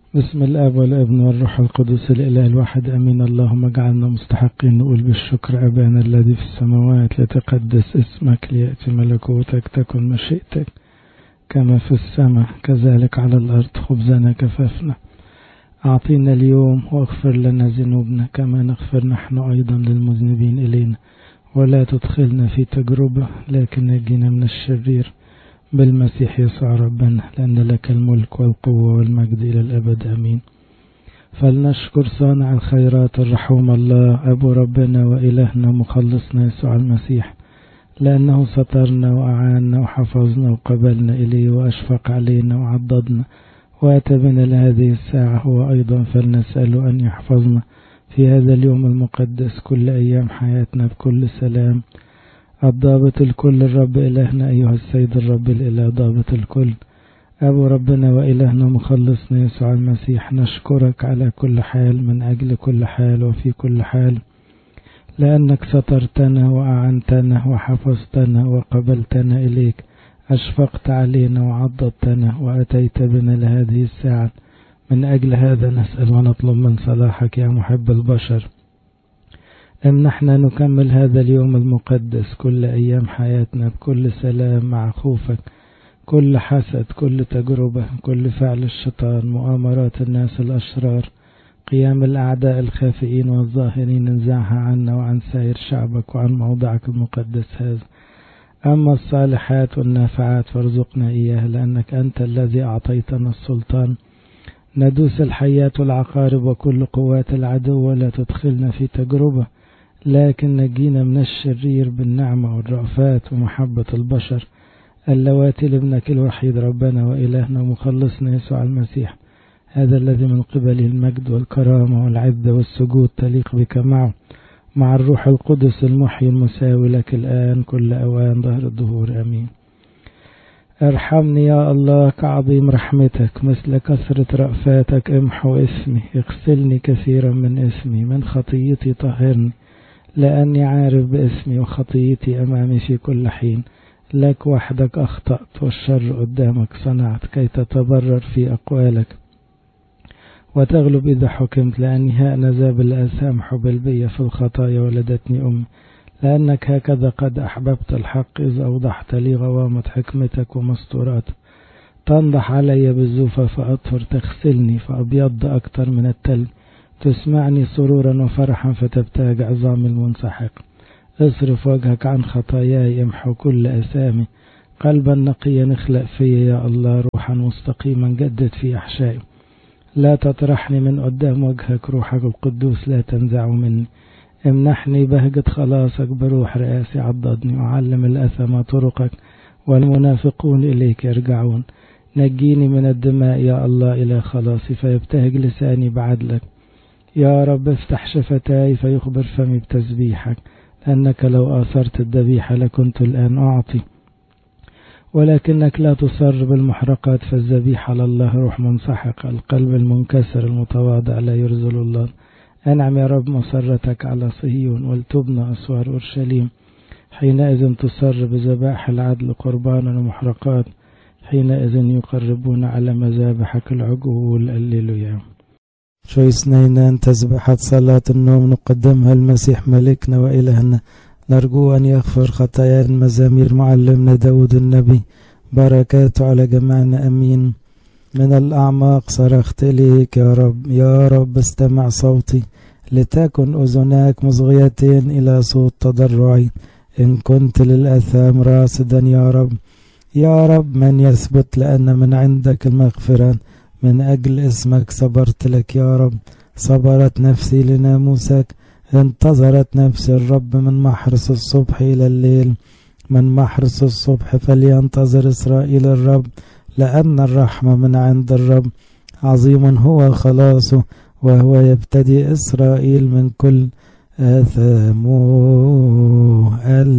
بسم الآب والابن والروح القدس الإله الواحد أمين. اللهم اجعلنا مستحقين نقول بالشكر أبانا الذي في السماوات، لتقدس اسمك، ليأتي ملكوتك، تكن مشيئتك كما في السماء كذلك على الأرض. خبزنا كفافنا أعطينا اليوم، واغفر لنا ذنوبنا كما نغفر نحن أيضا للمذنبين إلينا، ولا تدخلنا في تجربة لكن نجينا من الشرير بالمسيح يسوع ربنا، لأن لك الملك والقوة والمجد إلى الأبد أمين. فلنشكر صانع الخيرات الرحوم الله أبو ربنا وإلهنا مخلصنا يسوع المسيح، لأنه سترنا وأعاننا وحفظنا وقبلنا إليه وأشفق علينا وعضدنا وأتى بنا لهذه الساعة. هو أيضا فلنسأله أن يحفظنا في هذا اليوم المقدس كل أيام حياتنا بكل سلام. الضابط الكل الرب إلهنا أيها السيد الرب الإله ضابط الكل أبو ربنا وإلهنا مخلصنا يسوع المسيح، نشكرك على كل حال من أجل كل حال وفي كل حال، لأنك سترتنا وأعنتنا وحفظتنا وقبلتنا إليك، أشفقت علينا وعضدتنا وأتيت بنا لهذه الساعة. من أجل هذا نسأل ونطلب من صلاحك يا محب البشر أن نحن نكمل هذا اليوم المقدس كل أيام حياتنا بكل سلام مع خوفك، كل حسد، كل تجربة، كل فعل الشيطان، مؤامرات الناس الأشرار، قيام الأعداء الخافئين والظاهرين، انزعها عنا وعن سائر شعبك وعن موضعك المقدس هذا. أما الصالحات والنافعات فارزقنا إياها، لأنك أنت الذي أعطيتنا السلطان ندوس الحيات والعقارب وكل قوات العدو، ولا تدخلنا في تجربة لكن نجينا من الشرير بالنعمة والرأفات ومحبة البشر اللواتي لابنك الوحيد ربنا وإلهنا ومخلصنا يسوع المسيح، هذا الذي من قبله المجد والكرامة والعزة والسجود تليق بك معه، مع الروح القدس المحيي المساوي لك الآن كل أوان ظهر الدهور أمين. ارحمني يا الله كعظيم رحمتك، مثل كثرة رأفاتك امحو اسمي، اغسلني كثيرا من اسمي، من خطيتي طهرني، لأني عارف باسمي وخطيتي أمامي في كل حين. لك وحدك أخطأت والشر قدامك صنعت، كي تتبرر في أقوالك وتغلب إذا حكمت، لأني هأنذا بالأسامح بالبية في الخطايا ولدتني أمي، لأنك هكذا قد أحببت الحق إذ أوضحت لي غوامة حكمتك ومستورات. تنضح علي بالزوفة فأطهر، تغسلني فأبيض أكتر من التلج، تسمعني سرورا وفرحا فتبتهج عظام المنسحق. اصرف وجهك عن خطاياي، امحو كل أسامي، قلبا نقيا اخلق في يا الله، روحا مستقيما جدد في أحشائي. لا تطرحني من قدام وجهك، روحك القدوس لا تنزع مني. امنحني بهجة خلاصك بروح رئاسي، عضدني وعلم الأثم طرقك والمنافقون إليك يرجعون. نجيني من الدماء يا الله إلى خلاصي، فيبتهج لساني بعدلك. يا رب افتح شفتاي فيخبر فمي بتسبيحك، لأنك لو آثرت الذبيحة لكنت الآن أعطي، ولكنك لا تصر بالمحرقات، فالذبيحة لله روح منسحق، القلب المنكسر المتواضع لا يرذل الله. أنعم يا رب مسرتك على صهيون، ولتبنى أسوار أورشليم، حينئذ تصر بذبائح العدل قربانا ومحرقات، حينئذ يقربون على مذابحك العجول. الليلويا. شوي اثنين تسبحة صلاة النوم نقدمها المسيح ملكنا وإلهنا، نرجو أن يغفر خطايا المزامير معلمنا داود النبي، بركاته على جميعنا أمين. من الأعماق صرخت إليك يا رب، يا رب استمع صوتي، لتكن أذناك مصغيتين إلى صوت تضرعي، إن كنت للأثام راصدا يا رب. يا رب من يثبت، لأن من عندك المغفرة، من أجل اسمك صبرت لك يا رب. صبرت نفسي لناموسك، انتظرت نفسي الرب، من محرس الصبح إلى الليل، من محرس الصبح فلينتظر إسرائيل الرب، لأن الرحمة من عند الرب، عظيم هو خلاصه، وهو يبتدي إسرائيل من كل آثامه.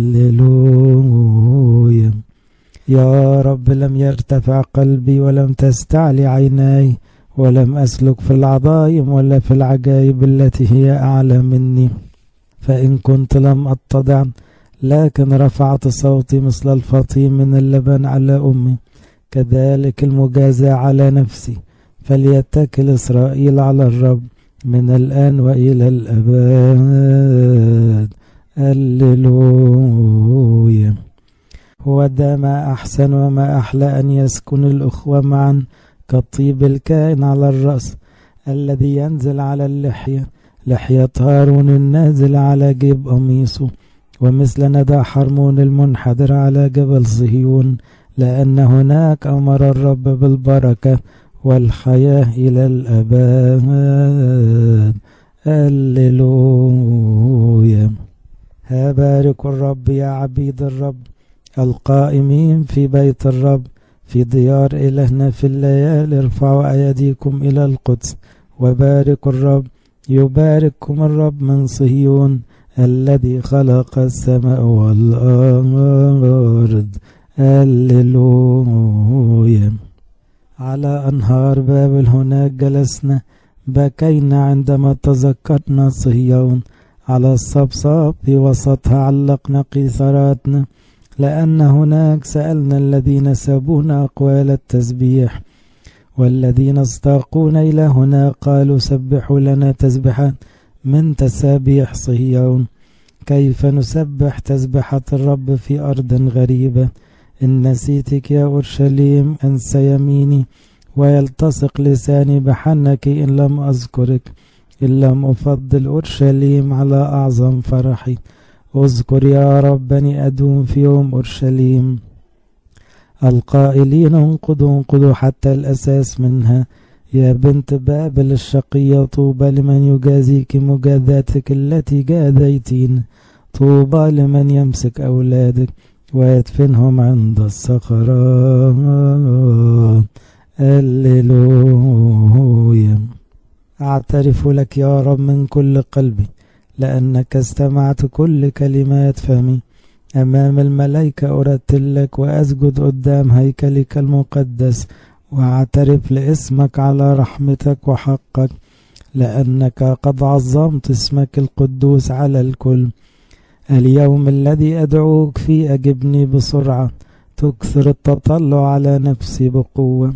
هللويا. يا رب لم يرتفع قلبي ولم تستعلي عيناي، ولم أسلك في العظائم ولا في العجائب التي هي أعلى مني، فإن كنت لم أتضع لكن رفعت صوتي مثل الفطيم من اللبن على أمي، كذلك المجازاة على نفسي، فليتكل إسرائيل على الرب من الآن وإلى الأبد. هللويا. هو ده ما أحسن وما أحلى أن يسكن الأخوة معا كالطيب الكائن على الرأس الذي ينزل على اللحية، لحية هارون النازل على جيب قميصه، ومثل ندى حرمون المنحدر على جبل صهيون، لأن هناك أمر الرب بالبركة والحياة إلى الأبد. هللويا. بارك الرب يا عبيد الرب القائمين في بيت الرب في ديار إلهنا في الليالي. ارفعوا أيديكم إلى القدس وبارك الرب، يبارككم الرب من صهيون الذي خلق السماء والأرض. هللويا. على أنهار بابل هناك جلسنا، بكينا عندما تذكرنا صهيون، على الصبصاب في وسطها علقنا قيثاراتنا، لأن هناك سألنا الذين سابون أقوال التسبيح، والذين استاقون إلى هنا قالوا سبحوا لنا تسبحات من تسابيح صهيون. كيف نسبح تسبحة الرب في أرض غريبة؟ إن نسيتك يا أورشليم أنسى يميني، ويلتصق لساني بحنك إن لم أذكرك، إن لم أفضل أورشليم على أعظم فرحي. اذكر يا رب بني أدوم في يوم أورشليم، القائلين انقضوا حتى الأساس منها. يا بنت بابل الشقية طوبى لمن يجازيك مجازاتك التي جاذيتين، طوبى لمن يمسك أولادك ويدفنهم عند الصخرات. هللويا. أعترف لك يا رب من كل قلبي، لأنك استمعت كل كلمات فمي. أمام الملائكة أرتل لك وأسجد قدام هيكلك المقدس، وأعترف لاسمك على رحمتك وحقك، لأنك قد عظمت اسمك القدوس على الكل. اليوم الذي أدعوك فيه أجبني بسرعة، تكثر التطلع على نفسي بقوة.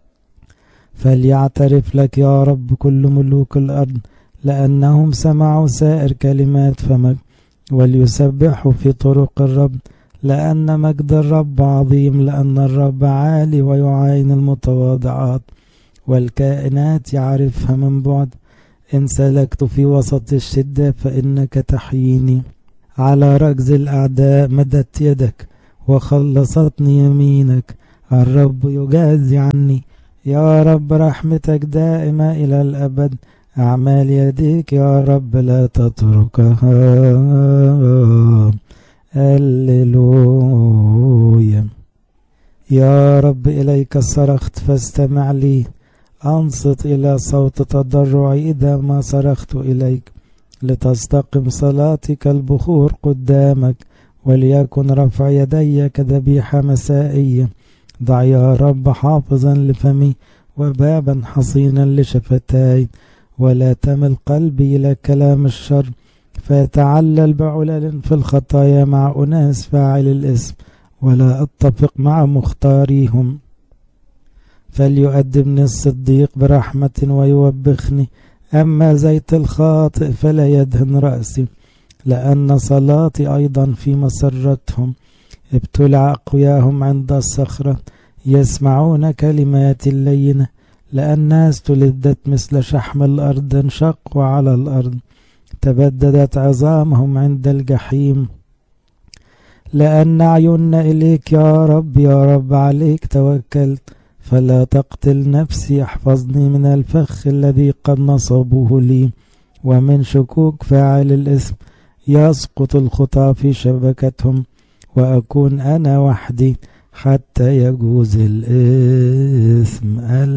فليعترف لك يا رب كل ملوك الأرض، لأنهم سمعوا سائر كلمات فمك، وليسبحوا في طرق الرب، لأن مجد الرب عظيم. لأن الرب عالي ويعاين المتواضعات، والكائنات يعرفها من بعد. إن سلكت في وسط الشدة فإنك تحييني، على ركز الأعداء مددت يدك وخلصتني يمينك. الرب يجازي عني يا رب، رحمتك دائمة إلى الأبد. أعمال يديك يا رب لا تتركها. هللويا. يا رب إليك صرخت فاستمع لي، أنصت إلى صوت تضرعي إذا ما صرخت إليك. لتستقم صلاتي كالبخور قدامك، وليكن رفع يدي كذبيحة مسائية. ضع يا رب حافظا لفمي وبابا حصينا لشفتاي، ولا تمل قلبي إلى كلام الشر، فيتعلل بعلل في الخطايا مع أناس فاعل الإثم، ولا أتفق مع مختاريهم. فليؤدبني الصديق برحمة ويوبخني، أما زيت الخاطئ فلا يدهن رأسي. لأن صلاتي أيضا في مسرتهم، ابتلع أقوياهم عند الصخرة، يسمعون كلمات اللينة. لأنها استلذت مثل شحم الأرض، انشقوا على الأرض، تبددت عظامهم عند الجحيم. لأن عيوننا إليك يا رب، يا رب عليك توكلت. فلا تقتل نفسي، احفظني من الفخ الذي قد نصبوه لي، ومن شكوك فاعل الإثم. يسقط الخطى في شبكتهم، وأكون أنا وحدي حتى يجوز الإثم.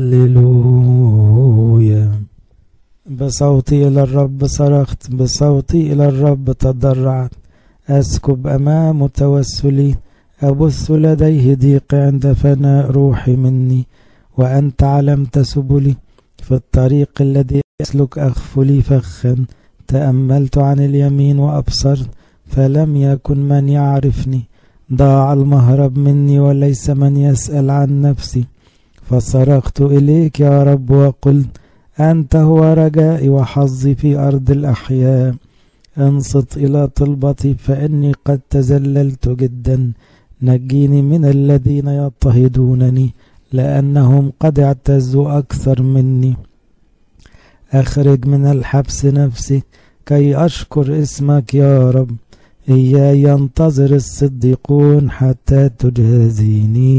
هللويا. بصوتي إلى الرب صرخت، بصوتي إلى الرب تضرعت. أسكب أمام توسلي، أبث لديه ضيق عند فناء روحي مني. وأنت علمت سبلي، في الطريق الذي أسلك أغفلي فخا. تأملت عن اليمين وأبصرت، فلم يكن من يعرفني. ضاع المهرب مني وليس من يسأل عن نفسي. فصرخت إليك يا رب وقلت أنت هو رجائي وحظي في أرض الأحياء. انصت إلى طلبتي فإني قد تذللت جدا. نجيني من الذين يضطهدونني لأنهم قد اعتزوا أكثر مني. أخرج من الحبس نفسي كي أشكر اسمك يا رب. إياي ينتظر الصديقون حتى تجازيني.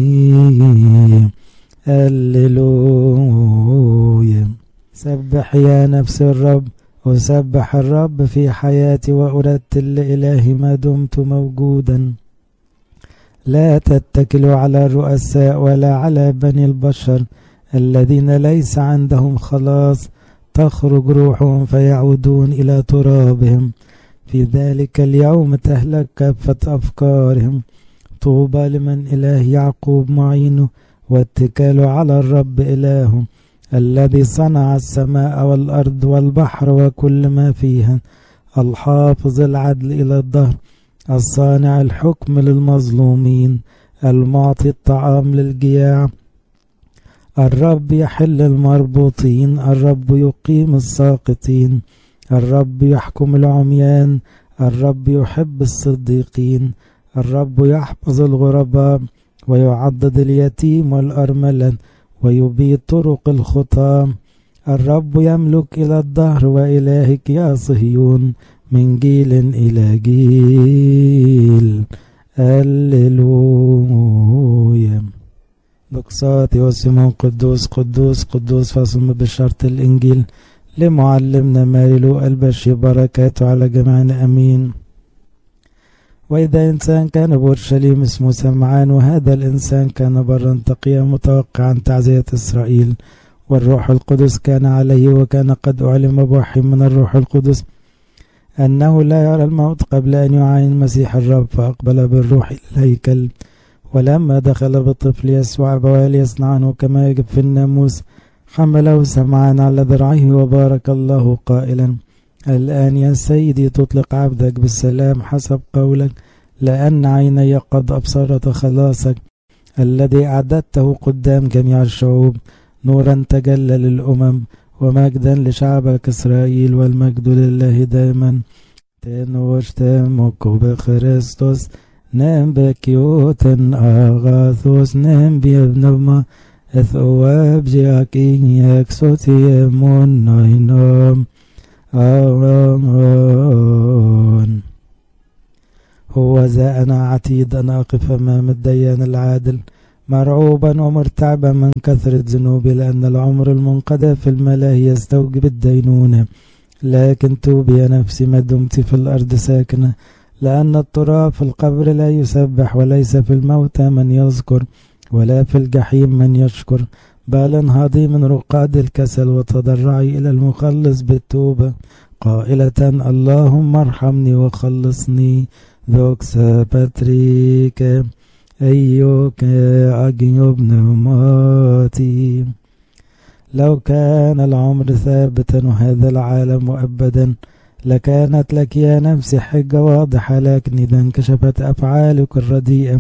هللويا. سبح يا نفس الرب، وسبح الرب في حياتي وأرتل لإلهي ما دمت موجودا. لا تتكلوا على الرؤساء ولا على بني البشر الذين ليس عندهم خلاص، تخرج روحهم فيعودون إلى ترابهم. في ذلك اليوم تهلك كافة أفكارهم. طوبى لمن إله يعقوب معينه، واتكال على الرب إلهه، الذي صنع السماء والأرض والبحر وكل ما فيها، الحافظ العدل إلى الدهر، الصانع الحكم للمظلومين، المعطي الطعام للجياع. الرب يحل المربوطين، الرب يقيم الساقطين، الرب يحكم العميان، الرب يحب الصديقين، الرب يحفظ الغرباء ويعضد اليتيم والأرملة ويبيد طرق الخطاة. الرب يملك إلى الدهر، وإلهك يا صهيون من جيل إلى جيل. هللويا. بقصاتي وسمون قدوس قدوس قدوس. فصل بشرط الإنجيل لمعلمنا ماريلو البشي، بركاته على جميعنا أمين. وإذا إنسان كان بأورشليم اسمه سمعان، وهذا الإنسان كان برا تقيا متوقعا تعزية إسرائيل، والروح القدس كان عليه، وكان قد أعلم بوحي من الروح القدس أنه لا يرى الموت قبل أن يعاين المسيح الرب. فأقبل بالروح إلى الهيكل، ولما دخل بالطفل يسوع أبواه يصنعانه كما يجب في الناموس، حمله سمعان على ذراعه وبارك الله قائلا: الآن يا سيدي تطلق عبدك بالسلام حسب قولك، لأن عيني قد أبصرت خلاصك الذي أعددته قدام جميع الشعوب، نورا تجلى للأمم ومجدا لشعبك إسرائيل، والمجد لله دائما. تنوشتمك بخريستوس نم بكيوتن أغاثوس نم بيبنما اثواب جاكين يكسوتي من ناينام. هو ذا أنا عتيد أن أقف أمام الديان العادل، مرعوبا ومرتعبا من كثرة ذنوبي، لأن العمر المنقضى في الملاهي يستوجب الدينونة. لكن توبي يا نفسي ما دمت في الأرض ساكنة، لأن التراب في القبر لا يسبح، وليس في الموتى من يذكر، ولا في الجحيم من يشكر. بل انهضي من رقاد الكسل وتضرعي إلى المخلص بالتوبة، قائلة: اللهم ارحمني وخلصني. ذوكسا باتريك أيوك أجيب نوماتي. لو كان العمر ثابتا وهذا العالم مؤبدا، لكانت لك يا نفسي حجة واضحة، لكن إذا انكشفت أفعالك الرديئة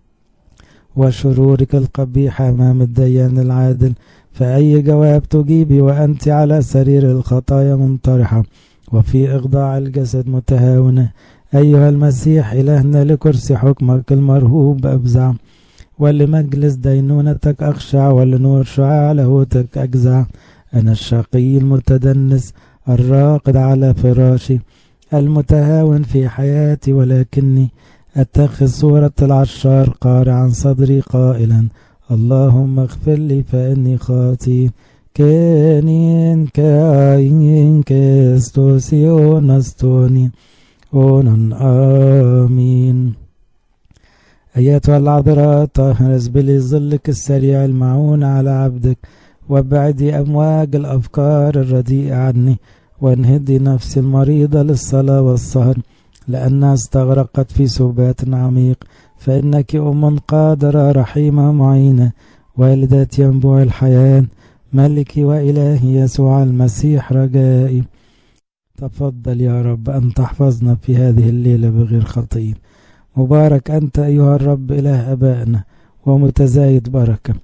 وشرورك القبيحة أمام الديان العادل، فأي جواب تجيبي وأنت على سرير الخطايا منطرحة وفي إخضاع الجسد متهاونة؟ أيها المسيح إلهنا، لكرسي حكمك المرهوب أفزع، ولمجلس دينونتك أخشع، ولنور شعاع لاهوتك أجزع. أنا الشقي المتدنس الراقد على فراشي، المتهاون في حياتي، ولكني أتخذ صورة العشار قارعا صدري قائلا: اللهم اغفر لي فإني خاطي. كانين كاين كاستوسيون استوني أونن آمين. أيتها العذراء الطاهرة، اسبلي ظلك السريع المعون على عبدك، وابعدي أمواج الأفكار الرديئة عني، وانهدي نفسي المريضة للصلاة والسهر، لأنها استغرقت في سبات عميق. فإنك أم قادرة رحيمة معينة، والدة ينبوع الحياة، ملكي وإلهي يسوع المسيح رجائي. تفضل يا رب أن تحفظنا في هذه الليلة بغير خطية. مبارك أنت أيها الرب إله أبائنا، ومتزايد بركة،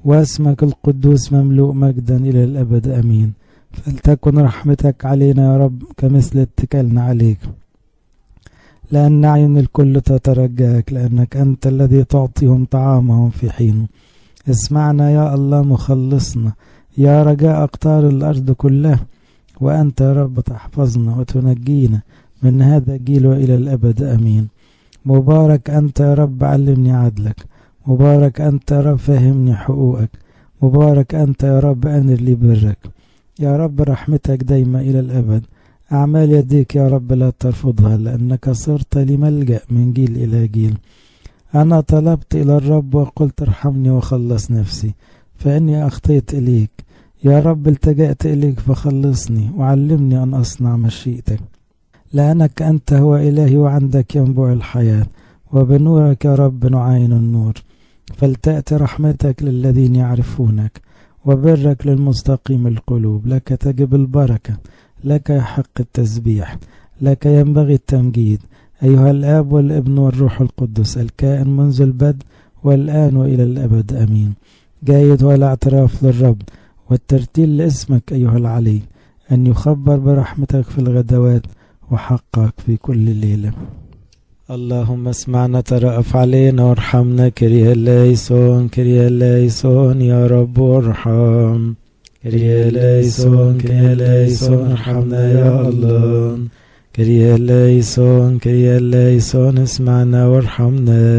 واسمك القدوس مملوء مجدا إلى الأبد أمين. فلتكن رحمتك علينا يا رب كمثل اتكالنا عليك، لأن أعين الكل تترجاك، لأنك أنت الذي تعطيهم طعامهم في حين. اسمعنا يا الله مخلصنا، يا رجاء أقطار الأرض كلها، وأنت يا رب تحفظنا وتنجينا من هذا الجيل وإلى الأبد أمين. مبارك أنت يا رب، علمني عدلك، مبارك أنت يا رب، فهمني حقوقك، مبارك أنت يا رب، أنر لي برك. يا رب رحمتك دايما إلى الأبد، أعمال يديك يا رب لا ترفضها، لأنك صرت لي ملجأ من جيل إلى جيل. أنا طلبت إلى الرب وقلت ارحمني وخلص نفسي، فإني أخطيت إليك. يا رب التجأت إليك فخلصني، وعلمني أن أصنع مشيئتك، لأنك أنت هو إلهي، وعندك ينبوع الحياة، وبنورك يا رب نعاين النور. فلتأتي رحمتك للذين يعرفونك، وبرك للمستقيم القلوب. لك تجب البركة، لك يحق التسبيح، لك ينبغي التمجيد، أيها الآب والابن والروح القدس، الكائن منذ البدء والآن وإلى الأبد أمين. جايد والاعتراف للرب والترتيل لاسمك أيها العلي، أن يخبر برحمتك في الغدوات وحقك في كل ليلة. اللهم اسمعنا، ترأف علينا وارحمنا. كريه ليسون كريه ليسون يا رب ارحم. كريه ليسون كريه ليسون ارحمنا يا الله. كريه ليسون كريه ليسون اسمعنا وارحمنا.